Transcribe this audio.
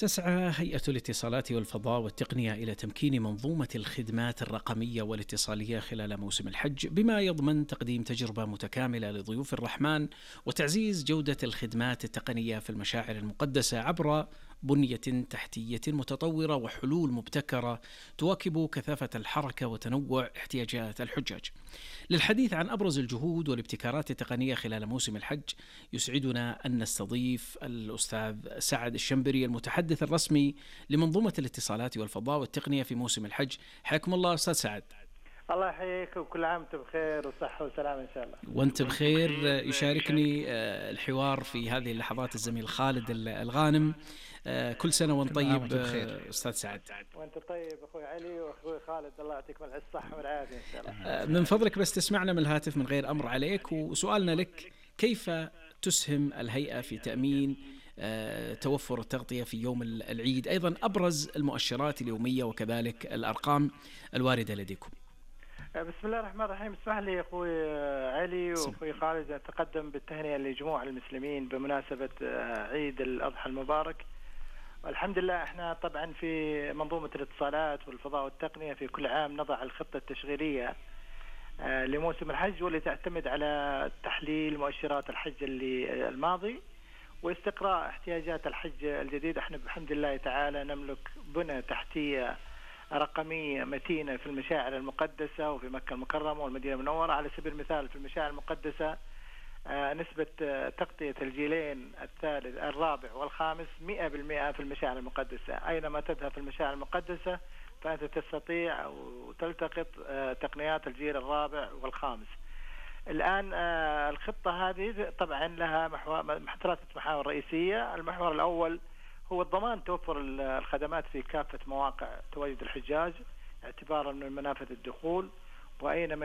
تسعى هيئة الاتصالات والفضاء والتقنية إلى تمكين منظومة الخدمات الرقمية والاتصالية خلال موسم الحج، بما يضمن تقديم تجربة متكاملة لضيوف الرحمن وتعزيز جودة الخدمات التقنية في المشاعر المقدسة عبر بنية تحتية متطورة وحلول مبتكرة تواكب كثافة الحركة وتنوع احتياجات الحجاج. للحديث عن أبرز الجهود والابتكارات التقنية خلال موسم الحج، يسعدنا أن نستضيف الأستاذ سعد الشنبري، المتحدث الرسمي لمنظومة الاتصالات والفضاء والتقنية في موسم الحج. حياكم الله أستاذ سعد. الله يحييك وكل عام وانت بخير وصحة وسلامة إن شاء الله. وانت بخير. يشاركني الحوار في هذه اللحظات الزميل خالد الغانم. كل سنة وانت طيب أستاذ سعد. وانت طيب أخوي علي وأخوي خالد، الله يعطيكم الصحة والعافية إن شاء الله. من فضلك بس تسمعنا من الهاتف من غير أمر عليك، وسؤالنا لك: كيف تسهم الهيئة في تأمين توفر التغطية في يوم العيد؟ أيضا أبرز المؤشرات اليومية وكذلك الأرقام الواردة لديكم. بسم الله الرحمن الرحيم. اسمح لي أخوي علي وأخوي خالد أتقدم بالتهنئة لجموع المسلمين بمناسبة عيد الأضحى المبارك. والحمد لله احنا طبعا في منظومة الاتصالات والفضاء والتقنية في كل عام نضع الخطة التشغيلية لموسم الحج، واللي تعتمد على تحليل مؤشرات الحج الماضي واستقراء احتياجات الحج الجديد. احنا بحمد الله تعالى نملك بنى تحتية رقمية متينة في المشاعر المقدسة وفي مكة المكرمة والمدينة المنورة. على سبيل المثال في المشاعر المقدسة نسبة تغطية الجيلين الثالث الرابع والخامس 100% في المشاعر المقدسة. أينما تذهب في المشاعر المقدسة فأنت تستطيع أو تلتقط تقنيات الجيل الرابع والخامس. الآن الخطة هذه طبعا لها ثلاثة محاور رئيسية. المحور الأول هو الضمان توفر الخدمات في كافة مواقع تواجد الحجاج اعتبارا من منافذ الدخول وأينما